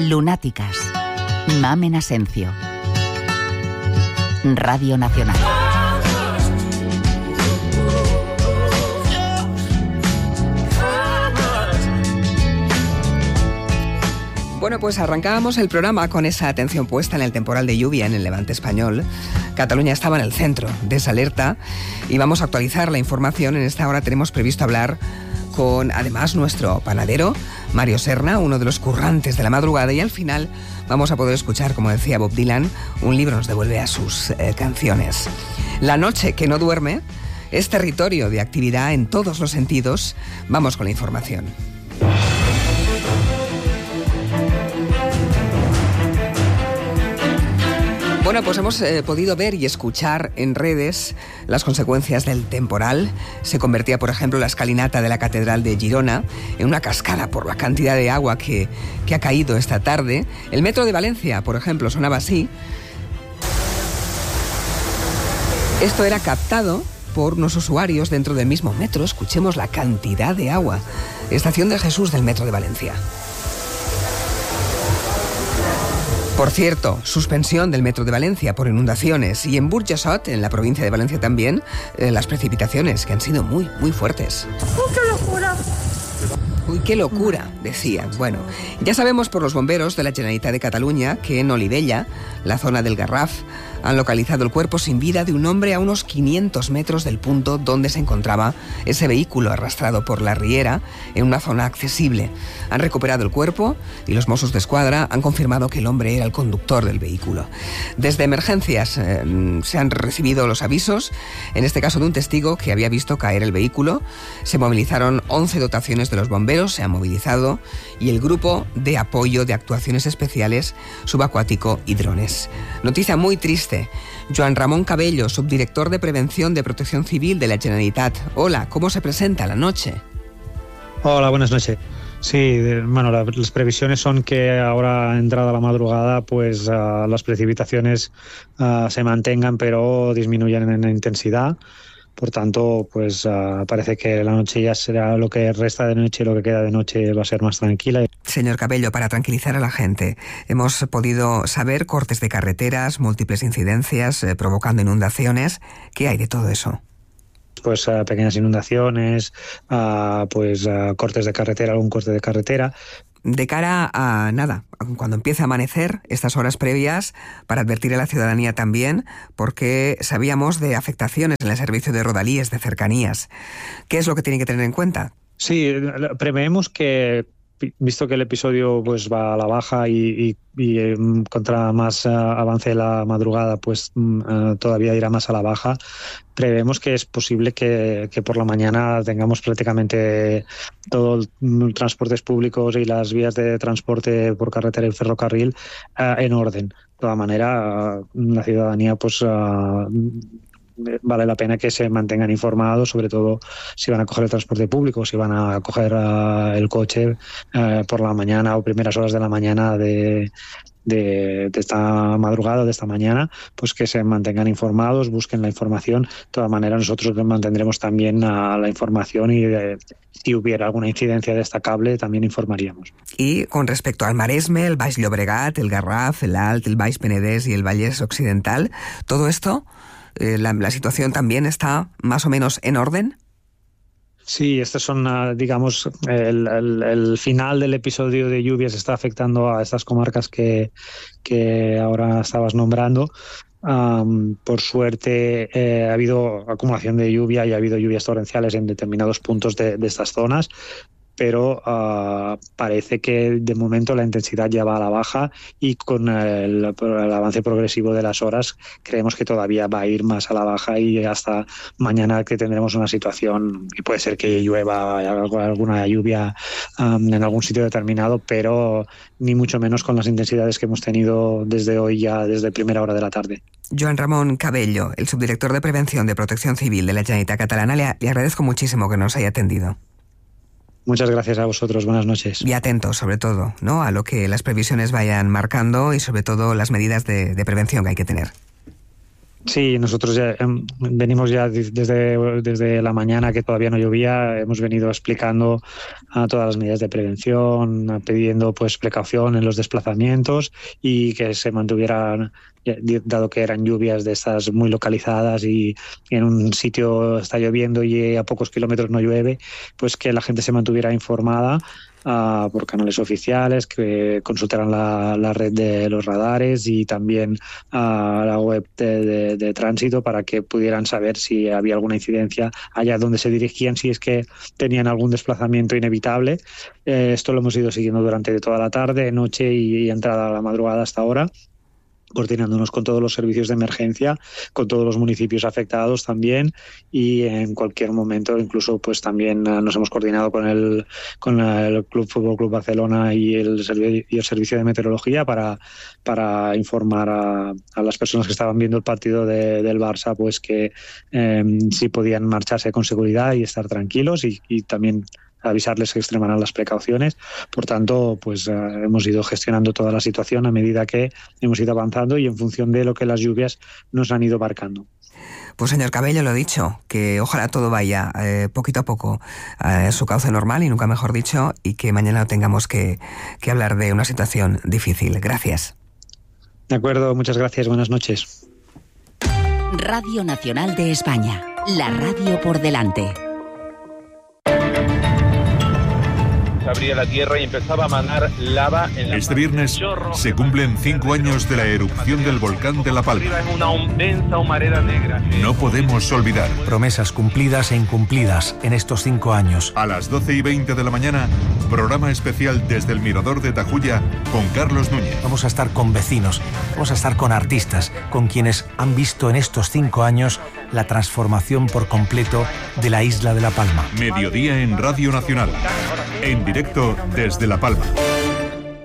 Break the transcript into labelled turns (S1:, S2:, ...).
S1: Lunáticas. Mamen Asencio. Radio Nacional.
S2: Bueno, pues arrancábamos el programa con esa atención puesta en el temporal de lluvia en el Levante español. Cataluña estaba en el centro de esa alerta y vamos a actualizar la información. En esta hora tenemos previsto hablar con, además, nuestro panadero, Mario Serna, uno de los currantes de la madrugada, y al final vamos a poder escuchar, como decía Bob Dylan, un libro nos devuelve a sus canciones. La noche que no duerme es territorio de actividad en todos los sentidos. Vamos con la información. Bueno, pues hemos podido ver y escuchar en redes las consecuencias del temporal. Se convertía, por ejemplo, la escalinata de la Catedral de Girona en una cascada por la cantidad de agua que ha caído esta tarde. El metro de Valencia, por ejemplo, sonaba así. Esto era captado por unos usuarios dentro del mismo metro. Escuchemos la cantidad de agua. Estación de Jesús del metro de Valencia. Por cierto, suspensión del metro de Valencia por inundaciones, y en Burjassot, en la provincia de Valencia también, las precipitaciones que han sido muy, muy fuertes.
S3: ¡Qué locura!
S2: Uy, qué locura, decían. Bueno, ya sabemos por los bomberos de la Generalitat de Cataluña que en Olivella, la zona del Garraf, han localizado el cuerpo sin vida de un hombre a unos 500 metros del punto donde se encontraba ese vehículo arrastrado por la riera en una zona accesible. Han recuperado el cuerpo y los Mossos d'Esquadra han confirmado que el hombre era el conductor del vehículo. Desde emergencias se han recibido los avisos, en este caso de un testigo que había visto caer el vehículo. Se movilizaron 11 dotaciones de los bomberos, se han movilizado, y el grupo de apoyo de actuaciones especiales, subacuático y drones. Noticia muy triste. Joan Ramón Cabello, subdirector de Prevención de Protección Civil de la Generalitat. Hola, ¿cómo se presenta la noche?
S4: Hola, buenas noches. Sí, bueno, las previsiones son que ahora, entrada la madrugada, pues las precipitaciones se mantengan, pero disminuyan en intensidad. Por tanto, pues parece que la noche ya será, lo que resta de noche y lo que queda de noche va a ser más tranquila.
S2: Señor Cabello, para tranquilizar a la gente, hemos podido saber cortes de carreteras, múltiples incidencias provocando inundaciones. ¿Qué hay de todo eso?
S4: Pues pequeñas inundaciones, cortes de carretera, algún corte de carretera.
S2: De cara a nada, cuando empiece a amanecer, estas horas previas, para advertir a la ciudadanía también, porque sabíamos de afectaciones en el servicio de rodalíes, de cercanías. ¿Qué es lo que tienen que tener en cuenta?
S4: Sí, preveemos que, visto que el episodio pues va a la baja y contra más avance la madrugada, pues todavía irá más a la baja, prevemos que es posible que por la mañana tengamos prácticamente todos los transportes públicos y las vías de transporte por carretera y ferrocarril en orden. De todas maneras, la ciudadanía pues vale la pena que se mantengan informados, sobre todo si van a coger el transporte público, si van a coger el coche por la mañana o primeras horas de la mañana de esta madrugada, de esta mañana, pues que se mantengan informados, busquen la información. De todas maneras, nosotros mantendremos también la información y si hubiera alguna incidencia destacable también informaríamos.
S2: Y con respecto al Maresme, el Baix Llobregat, el Garraf, el Alt, el Baix Penedès y el Vallès Occidental, todo esto, la situación también está más o menos en orden.
S4: Sí, estos son, digamos, el final del episodio de lluvias está afectando a estas comarcas que ahora estabas nombrando. Por suerte ha habido acumulación de lluvia y ha habido lluvias torrenciales en determinados puntos de estas zonas, pero parece que de momento la intensidad ya va a la baja y con el avance progresivo de las horas creemos que todavía va a ir más a la baja, y hasta mañana que tendremos una situación, y puede ser que llueva alguna lluvia en algún sitio determinado, pero ni mucho menos con las intensidades que hemos tenido desde hoy, ya desde primera hora de la tarde.
S2: Joan Ramón Cabello, el subdirector de Prevención de Protección Civil de la Generalitat Catalana, le agradezco muchísimo que nos haya atendido.
S4: Muchas gracias a vosotros, buenas noches.
S2: Y atentos, sobre todo, ¿no?, a lo que las previsiones vayan marcando y sobre todo las medidas de prevención que hay que tener.
S4: Sí, nosotros ya venimos ya desde la mañana, que todavía no llovía, hemos venido explicando todas las medidas de prevención, pidiendo pues precaución en los desplazamientos y que se mantuvieran, dado que eran lluvias de estas muy localizadas y en un sitio está lloviendo y a pocos kilómetros no llueve, pues que la gente se mantuviera informada por canales oficiales, que consultaran la red de los radares y también la web de tránsito para que pudieran saber si había alguna incidencia allá donde se dirigían, si es que tenían algún desplazamiento inevitable. Esto lo hemos ido siguiendo durante toda la tarde, noche y entrada a la madrugada hasta ahora, coordinándonos con todos los servicios de emergencia, con todos los municipios afectados también, y en cualquier momento incluso pues también nos hemos coordinado con el Fútbol Club Barcelona y el servicio de meteorología para informar a las personas que estaban viendo el partido del Barça pues que sí podían marcharse con seguridad y estar tranquilos, y también avisarles que extremarán las precauciones. Por tanto, pues hemos ido gestionando toda la situación a medida que hemos ido avanzando y en función de lo que las lluvias nos han ido marcando.
S2: Pues señor Cabello, lo dicho, que ojalá todo vaya poquito a poco a su cauce normal, y nunca mejor dicho, y que mañana no tengamos que hablar de una situación difícil. Gracias.
S4: De acuerdo, muchas gracias, buenas noches.
S1: Radio Nacional de España, la radio por delante.
S3: Abría la tierra y empezaba a manar lava en la
S5: Este viernes se cumplen 5 años de la erupción del volcán de La Palma.
S3: Es una densa humareda negra.
S5: No podemos olvidar.
S6: Promesas cumplidas e incumplidas en estos 5 años.
S5: A las 12:20 de la mañana, programa especial desde el Mirador de Tajuya con Carlos Núñez.
S6: Vamos a estar con vecinos, vamos a estar con artistas, con quienes han visto en estos 5 años la transformación por completo de la isla de La Palma.
S5: Mediodía en Radio Nacional. En directo desde La Palma.